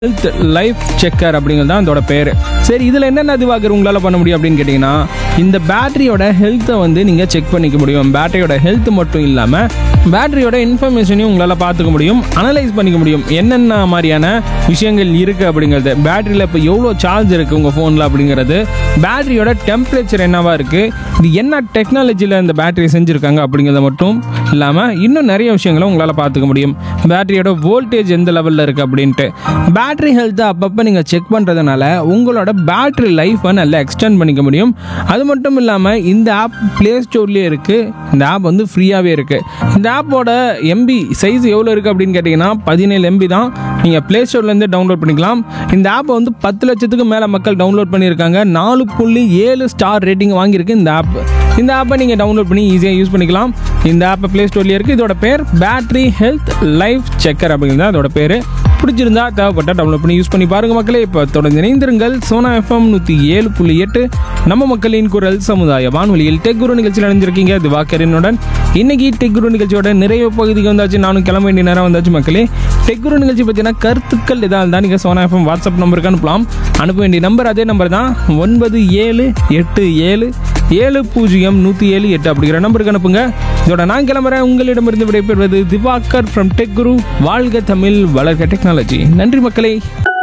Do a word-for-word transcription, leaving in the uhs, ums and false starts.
Health life checker அப்படிங்கிறது தான் இதோட பேர். சரி, இதில் என்னென்ன இதுவாக உங்களால் பண்ண முடியும் அப்படின்னு கேட்டிங்கன்னா, இந்த பேட்டரியோட ஹெல்த்தை வந்து நீங்கள் செக் பண்ணிக்க முடியும். பேட்டரியோட ஹெல்த் மட்டும் இல்லாமல் பேட்டரியோட இன்ஃபர்மேஷனையும் உங்களால் பார்த்துக்க முடியும், அனலைஸ் பண்ணிக்க முடியும். என்னென்ன மாதிரியான விஷயங்கள் இருக்குது அப்படிங்கிறது, பேட்டரியில் இப்போ எவ்வளோ சார்ஜ் இருக்குது உங்கள் ஃபோனில் அப்படிங்கிறது, பேட்டரியோட டெம்பரேச்சர் என்னவா இருக்குது, இது என்ன டெக்னாலஜியில் இந்த பேட்டரி செஞ்சுருக்காங்க அப்படிங்கிறத மட்டும் இல்லாமல் இன்னும் நிறைய விஷயங்களை உங்களால் பார்த்துக்க முடியும். பேட்டரியோட வோல்டேஜ் எந்த லெவலில் இருக்குது அப்படின்ட்டு. பேட்டரி ஹெல்த்தை அப்பப்போ நீங்கள் செக் பண்ணுறதுனால உங்களோட பேட்டரி லைஃப்பை நல்லா எக்ஸ்டெண்ட் பண்ணிக்க முடியும். அது மட்டும் இல்லாமல் இந்த ஆப் ப்ளே ஸ்டோர்லேயே இருக்குது. இந்த ஆப் வந்து ஃப்ரீயாகவே இருக்குது. இந்த ஆப்போட எம்பி சைஸ் எவ்வளோ இருக்குது அப்படின்னு கேட்டிங்கன்னா பதினேழு எம்பி தான். நீங்கள் ப்ளே ஸ்டோர்லேருந்து டவுன்லோட் பண்ணிக்கலாம். இந்த ஆப்பை வந்து பத்து லட்சத்துக்கு மேலே மக்கள் டவுன்லோட் பண்ணியிருக்காங்க. நாலு புள்ளி ஏழு ஸ்டார் ரேட்டிங் வாங்கியிருக்கு இந்த ஆப். இந்த ஆப்பை நீங்கள் டவுன்லோட் பண்ணி ஈஸியாக யூஸ் பண்ணிக்கலாம். இந்த ஆப்பை ப்ளே ஸ்டோர்லேயே இருக்குது. இதோட பேர் பேட்டரி ஹெல்த் லைஃப் செக்கர் அப்படிங்கிறது தான் இதோட பேர். பிடிச்சிருந்தா தேவைப்பட்ட டவுன்லோட் பண்ணி யூஸ் பண்ணி பாருங்கள் மக்களே. இப்போ தொடர்ந்து இணைந்திருங்கள் சோனா எஃப்எம் நூற்றி ஏழு புள்ளி எட்டு நம்ம மக்களின் குரல் சமுதாய வானொலியில் டெக் குரு நிகழ்ச்சியில் அணிஞ்சிருக்கீங்க திவாகரனுடன். இன்னைக்கு டெக் குரு நிகழ்ச்சியோட நிறைய பகுதிக்கு வந்தாச்சு. நானும் கிளம்ப வேண்டிய நேரம் வந்தாச்சு மக்களே. டெக் குரு நிகழ்ச்சி பற்றின கருத்துக்கள் எதாக இருந்தால் நீங்கள் சோனா எஃப்எம் வாட்ஸ்அப் நம்பருக்கு அனுப்பலாம். அனுப்ப வேண்டிய நம்பர் அதே நம்பர் தான், ஒன்பது ஏழு எட்டு ஏழு ஏழு பூஜ்ஜியம் நூற்றி ஏழு எட்டு அப்படிங்கிற நம்பருக்கு அனுப்புங்க. இதோட நான் கிளம்புறேன். உங்களிடமிருந்து விடைபெறுவது திவாகர் ஃப்ரம் டெக் குரு. வாழ்க தமிழ், வளர்க டெக்னாலஜி. நன்றி மக்களே.